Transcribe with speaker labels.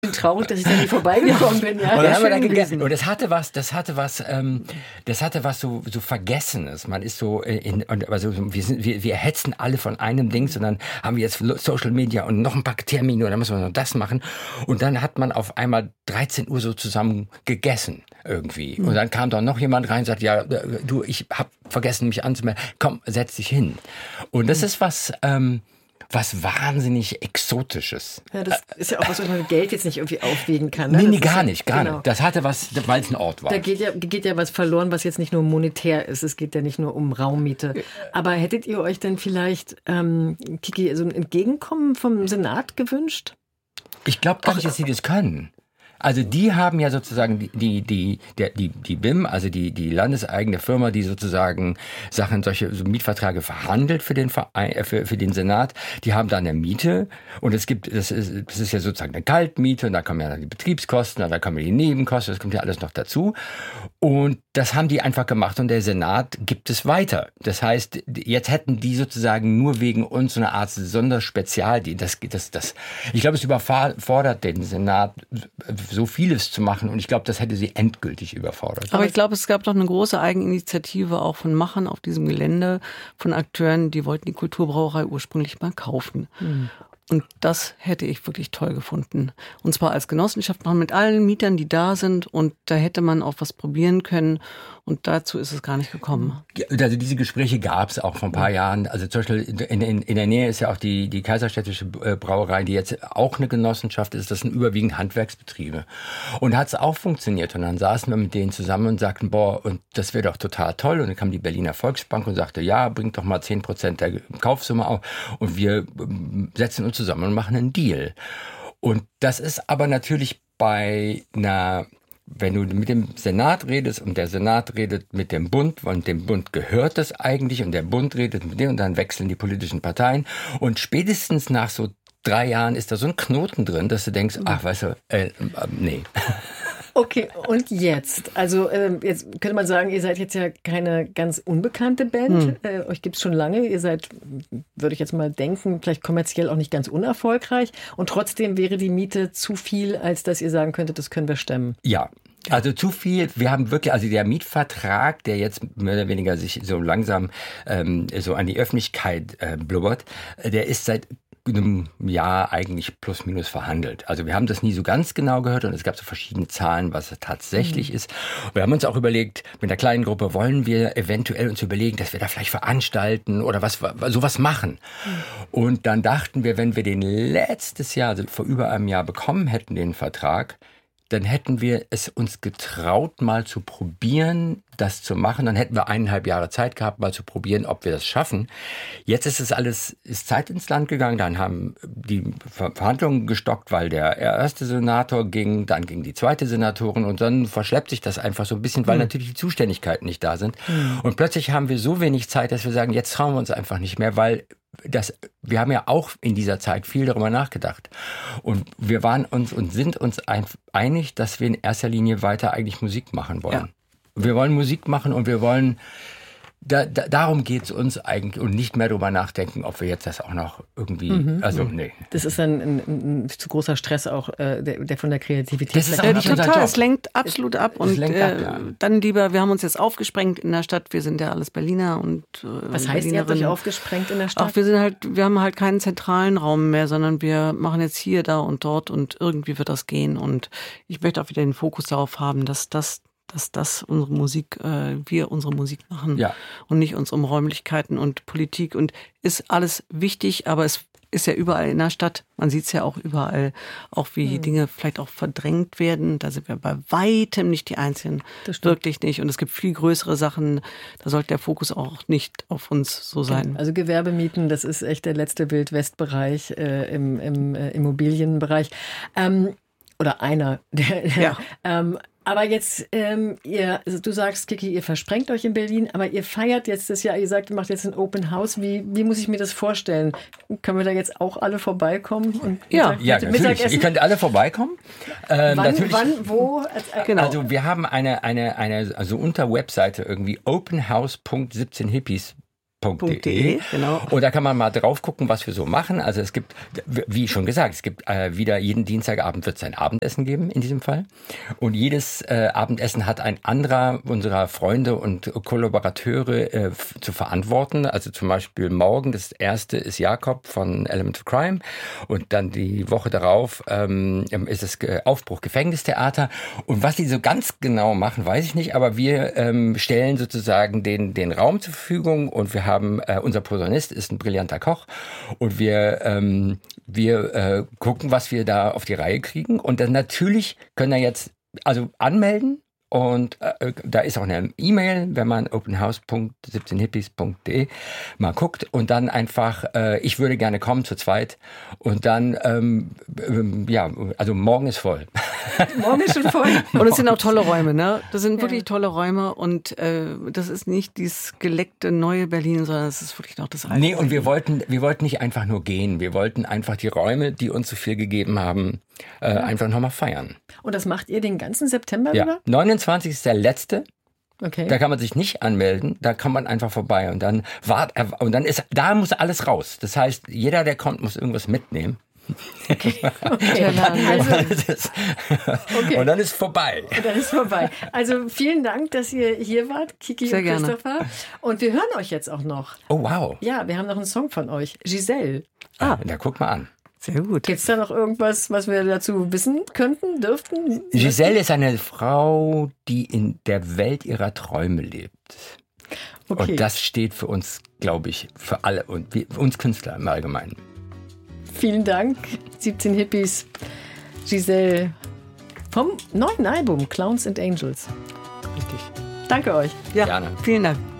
Speaker 1: Traurig, dass ich da nicht vorbeigekommen bin. Ja.
Speaker 2: Und dann haben wir da gegessen. Und das hatte was so Vergessenes. Man ist so wir hetzen alle von einem Dings und dann haben wir jetzt Social Media und noch ein paar Termine und dann müssen wir noch das machen. Und dann hat man auf einmal 13 Uhr so zusammen gegessen irgendwie. Und dann kam da noch jemand rein und sagt, ja, du, ich habe vergessen, mich anzumelden. Komm, setz dich hin. Und das ist was wahnsinnig Exotisches.
Speaker 1: Ja, das ist ja auch was, was man mit Geld jetzt nicht irgendwie aufwiegen kann. Ne?
Speaker 2: Nee, gar nicht. Das hatte was, weil es ein Ort war.
Speaker 1: Da geht ja was verloren, was jetzt nicht nur monetär ist. Es geht ja nicht nur um Raummiete. Aber hättet ihr euch denn vielleicht, Kiki, so ein Entgegenkommen vom Senat gewünscht?
Speaker 2: Ich glaube gar nicht, dass sie das können. Also die haben ja sozusagen die BIM, also die landeseigene Firma, die sozusagen solche Mietverträge verhandelt für den Verein, für den Senat, die haben da eine Miete und das ist ja sozusagen eine Kaltmiete und da kommen ja dann die Betriebskosten, da kommen die Nebenkosten, das kommt ja alles noch dazu und das haben die einfach gemacht und der Senat gibt es weiter. Das heißt, jetzt hätten die sozusagen nur wegen uns so eine Art Sonderspezial, ich glaube, es überfordert den Senat, so vieles zu machen und ich glaube, das hätte sie endgültig überfordert.
Speaker 3: Aber ich glaube, es gab doch eine große Eigeninitiative auch von Machern auf diesem Gelände, von Akteuren, die wollten die Kulturbrauerei ursprünglich mal kaufen. Und das hätte ich wirklich toll gefunden. Und zwar als Genossenschaft machen mit allen Mietern, die da sind. Und da hätte man auch was probieren können. Und dazu ist es gar nicht gekommen.
Speaker 2: Also diese Gespräche gab es auch vor ein paar Jahren. Also zum Beispiel in der Nähe ist ja auch die Kaiserstädtische Brauerei, die jetzt auch eine Genossenschaft ist. Das sind überwiegend Handwerksbetriebe. Und hat es auch funktioniert. Und dann saßen wir mit denen zusammen und sagten, boah, und das wäre doch total toll. Und dann kam die Berliner Volksbank und sagte, ja, bringt doch mal 10% der Kaufsumme auf. Und wir setzen uns zusammen und machen einen Deal. Und das ist aber natürlich wenn du mit dem Senat redest und der Senat redet mit dem Bund und dem Bund gehört das eigentlich und der Bund redet mit dem und dann wechseln die politischen Parteien und spätestens nach so 3 Jahren ist da so ein Knoten drin, dass du denkst, ach, weißt du, nee.
Speaker 1: Okay, und jetzt? Also jetzt könnte man sagen, ihr seid jetzt ja keine ganz unbekannte Band. Euch gibt's schon lange. Ihr seid, würde ich jetzt mal denken, vielleicht kommerziell auch nicht ganz unerfolgreich. Und trotzdem wäre die Miete zu viel, als dass ihr sagen könntet, das können wir stemmen.
Speaker 2: Ja. Also zu viel, wir haben wirklich, also der Mietvertrag, der jetzt mehr oder weniger sich so langsam so an die Öffentlichkeit blubbert, der ist seit einem Jahr eigentlich plus minus verhandelt. Also wir haben das nie so ganz genau gehört und es gab so verschiedene Zahlen, was es tatsächlich ist. Wir haben uns auch überlegt, mit einer kleinen Gruppe wollen wir eventuell uns überlegen, dass wir da vielleicht veranstalten oder sowas machen. Und dann dachten wir, wenn wir den letztes Jahr, also vor über einem Jahr bekommen hätten, den Vertrag, dann hätten wir es uns getraut, mal zu probieren, das zu machen. Dann hätten wir 1,5 Jahre Zeit gehabt, mal zu probieren, ob wir das schaffen. Jetzt ist Zeit ins Land gegangen. Dann haben die Verhandlungen gestockt, weil der erste Senator ging, dann ging die zweite Senatorin und dann verschleppt sich das einfach so ein bisschen, weil natürlich die Zuständigkeiten nicht da sind. Und plötzlich haben wir so wenig Zeit, dass wir sagen, jetzt trauen wir uns einfach nicht mehr, weil wir haben ja auch in dieser Zeit viel darüber nachgedacht. Und wir waren uns und sind uns einig, dass wir in erster Linie weiter eigentlich Musik machen wollen. Ja. Wir wollen Musik machen und wir wollen, darum geht es uns eigentlich und nicht mehr darüber nachdenken, ob wir jetzt das auch noch irgendwie, nee.
Speaker 1: Das ist ein zu großer Stress auch, der von der Kreativität.
Speaker 3: Das ist auch total, es lenkt absolut ab und dann lieber, wir haben uns jetzt aufgesprengt in der Stadt, wir sind ja alles Berliner und
Speaker 1: was heißt, ihr habt euch aufgesprengt in der Stadt?
Speaker 3: Ach, wir haben halt keinen zentralen Raum mehr, sondern wir machen jetzt hier, da und dort und irgendwie wird das gehen und ich möchte auch wieder den Fokus darauf haben, dass unsere Musik, wir unsere Musik machen und nicht uns um Räumlichkeiten und Politik und ist alles wichtig, aber es ist ja überall in der Stadt, man sieht es ja auch überall, auch wie Dinge vielleicht auch verdrängt werden, da sind wir bei weitem nicht die Einzigen, wirklich nicht und es gibt viel größere Sachen, da sollte der Fokus auch nicht auf uns so sein.
Speaker 1: Also Gewerbemieten, das ist echt der letzte Wild-West-Bereich im Immobilienbereich oder einer der aber jetzt, du sagst, Kiki, ihr versprengt euch in Berlin, aber ihr feiert jetzt das Jahr, ihr sagt, ihr macht jetzt ein Open House. Wie muss ich mir das vorstellen? Können wir da jetzt auch alle vorbeikommen? Und
Speaker 2: natürlich. Ihr könnt alle vorbeikommen.
Speaker 1: Wann, wo?
Speaker 2: Genau. Also wir haben eine also unter Webseite irgendwie openhouse.17hippies
Speaker 3: Genau.
Speaker 2: Und da kann man mal drauf gucken, was wir so machen. Also es gibt, wie schon gesagt, es gibt wieder jeden Dienstagabend wird es ein Abendessen geben in diesem Fall. Und jedes Abendessen hat ein anderer unserer Freunde und Kollaborateure zu verantworten. Also zum Beispiel morgen, das erste ist Jakob von Element of Crime. Und dann die Woche darauf ist es Aufbruch Gefängnistheater. Und was die so ganz genau machen, weiß ich nicht. Aber wir stellen sozusagen den Raum zur Verfügung und wir haben unser Posaunist ist ein brillanter Koch und wir gucken, was wir da auf die Reihe kriegen und dann natürlich können wir jetzt also anmelden und da ist auch eine E-Mail, wenn man openhouse.17hippies.de mal guckt und dann einfach, ich würde gerne kommen zu zweit und dann, also morgen ist voll.
Speaker 1: Morgen ist schon voll.
Speaker 3: Und es sind auch tolle Räume, ne? Das sind wirklich tolle Räume und das ist nicht dieses geleckte neue Berlin, sondern es ist wirklich noch das alte.
Speaker 2: Nee, und wir wollten nicht einfach nur gehen, wir wollten einfach die Räume, die uns so viel gegeben haben, einfach nochmal feiern.
Speaker 1: Und das macht ihr den ganzen September
Speaker 2: ja.
Speaker 1: über?
Speaker 2: 29 ist der letzte.
Speaker 1: Okay.
Speaker 2: Da kann man sich nicht anmelden, da kommt man einfach vorbei und dann da muss alles raus. Das heißt, jeder, der kommt, muss irgendwas mitnehmen.
Speaker 1: Okay.
Speaker 2: Und dann ist vorbei.
Speaker 1: Also vielen Dank, dass ihr hier wart, Kiki
Speaker 3: Sehr
Speaker 1: und Christopher. Gerne. Und wir hören euch jetzt auch noch.
Speaker 2: Oh, wow.
Speaker 1: Ja, wir haben noch einen Song von euch. Giselle.
Speaker 2: Da guck mal an.
Speaker 3: Sehr gut.
Speaker 1: Gibt es da noch irgendwas, was wir dazu wissen könnten, dürften?
Speaker 2: Giselle ist eine Frau, die in der Welt ihrer Träume lebt. Okay. Und das steht für uns, glaube ich, für alle und uns Künstler im Allgemeinen.
Speaker 1: Vielen Dank, 17 Hippies, Giselle vom neuen Album Clowns and Angels.
Speaker 3: Richtig.
Speaker 1: Danke euch.
Speaker 3: Ja,
Speaker 2: gerne.
Speaker 3: Vielen Dank.